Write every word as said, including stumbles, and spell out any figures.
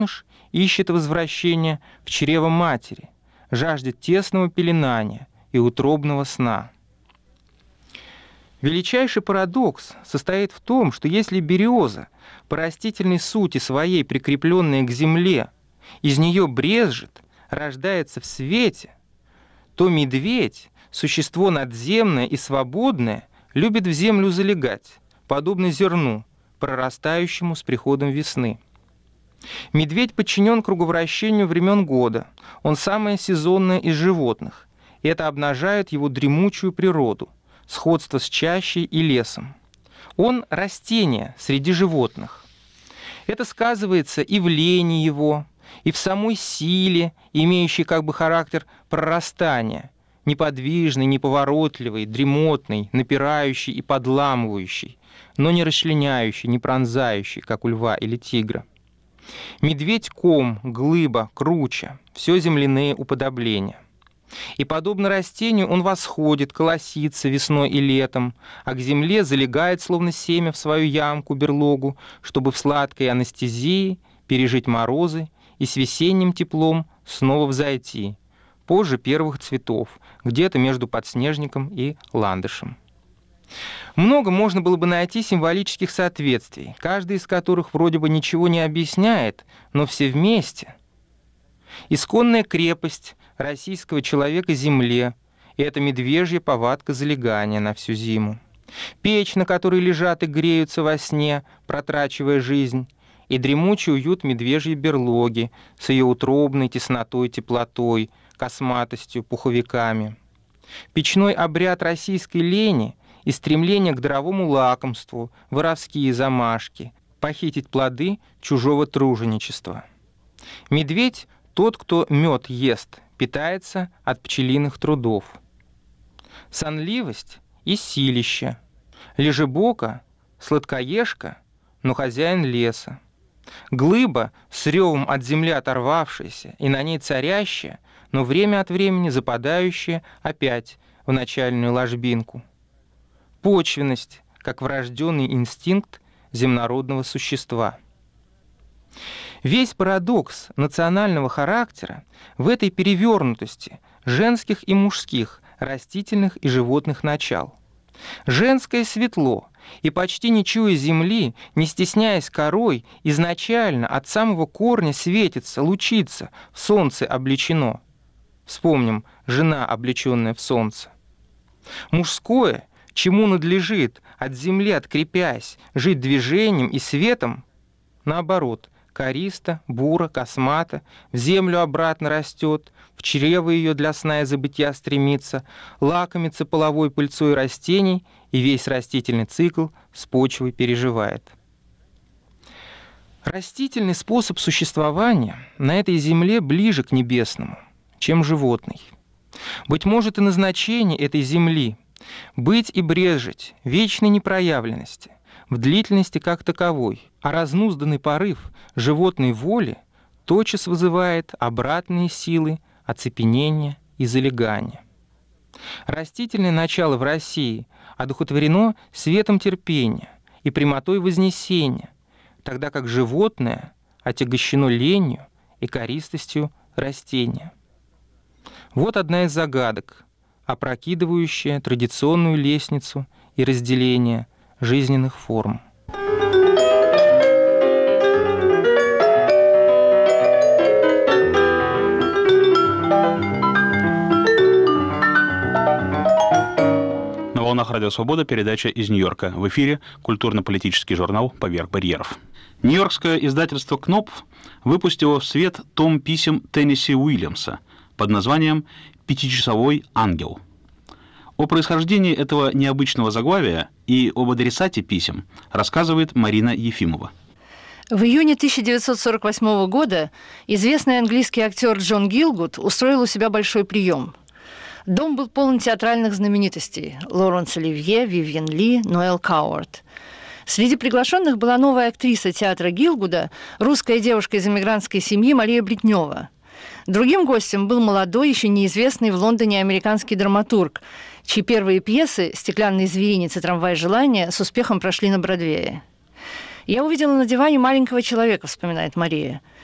детеныш ищет возвращения в чрево матери, жаждет тесного пеленания и утробного сна. Величайший парадокс состоит в том, что если береза, по растительной сути своей прикрепленная к земле, из нее брезжит, рождается в свете, то медведь, существо надземное и свободное, любит в землю залегать, подобно зерну, прорастающему с приходом весны. Медведь подчинен круговращению времен года, он самое сезонное из животных, и это обнажает его дремучую природу, сходство с чащей и лесом. Он растение среди животных. Это сказывается и в лени его, и в самой силе, имеющей как бы характер прорастания, неподвижный, неповоротливый, дремотный, напирающий и подламывающий, но не расчленяющий, не пронзающий, как у льва или тигра. Медведь — ком, глыба, круча, все земляные уподобления. И, подобно растению, он восходит, колосится весной и летом, а к земле залегает, словно семя, в свою ямку, берлогу, чтобы в сладкой анестезии пережить морозы и с весенним теплом снова взойти, позже первых цветов, где-то между подснежником и ландышем. Много можно было бы найти символических соответствий, каждый из которых вроде бы ничего не объясняет, но все вместе. Исконная крепость российского человека земле — и это медвежья повадка залегания на всю зиму. Печь, на которой лежат и греются во сне, протрачивая жизнь, и дремучий уют медвежьей берлоги с ее утробной теснотой, теплотой, косматостью, пуховиками. Печной обряд российской лени и стремление к даровому лакомству, воровские замашки, похитить плоды чужого труженичества. Медведь — тот, кто мед ест, питается от пчелиных трудов. Сонливость и силище. Лежебока — сладкоежка, но хозяин леса. Глыба, с ревом от земли оторвавшаяся и на ней царящая, но время от времени западающая опять в начальную ложбинку. Почвенность, как врожденный инстинкт земнородного существа. Весь парадокс национального характера в этой перевернутости женских и мужских, растительных и животных начал. Женское светло, и почти не чуя земли, не стесняясь корой, изначально от самого корня светится, лучится, в солнце облечено. Вспомним, жена, облеченная в солнце. Мужское, чему надлежит, от земли открепясь, жить движением и светом, наоборот, користа, бура, космата, в землю обратно растет, в чрево ее для сна и забытья стремится, лакомится половой пыльцой растений и весь растительный цикл с почвой переживает. Растительный способ существования на этой земле ближе к небесному, чем животный. Быть может, и назначение этой земли — быть и брезжить вечной непроявленности, в длительности как таковой, а разнузданный порыв животной воли тотчас вызывает обратные силы оцепенения и залегания. Растительное начало в России одухотворено светом терпения и прямотой вознесения, тогда как животное отягощено ленью и користостью растения. Вот одна из загадок, опрокидывающая традиционную лестницу и разделение жизненных форм. На волнах Радио Свобода передача из Нью-Йорка. В эфире культурно-политический журнал «Поверх барьеров». Нью-Йоркское издательство «Кнопф» выпустило в свет том писем Теннесси Уильямса под названием «Пятичасовой ангел». О происхождении этого необычного заглавия и об адресате писем рассказывает Марина Ефимова. В июне тысяча девятьсот сорок восьмого года известный английский актер Джон Гилгуд устроил у себя большой прием. Дом был полон театральных знаменитостей – Лоренс Оливье, Вивьен Ли, Ноэл Кауарт. Среди приглашенных была новая актриса театра Гилгуда, русская девушка из эмигрантской семьи Мария Блетнева. Другим гостем был молодой, еще неизвестный в Лондоне американский драматург, чьи первые пьесы «Стеклянный зверинец» и «Трамвай желания» с успехом прошли на Бродвее. «Я увидела на диване маленького человека», — вспоминает Мария.